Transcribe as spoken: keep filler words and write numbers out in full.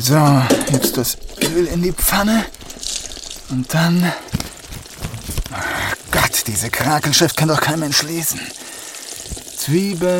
So, jetzt das Öl in die Pfanne. Und dann... Oh Gott, diese Krakelschrift kann doch kein Mensch lesen. Zwiebeln.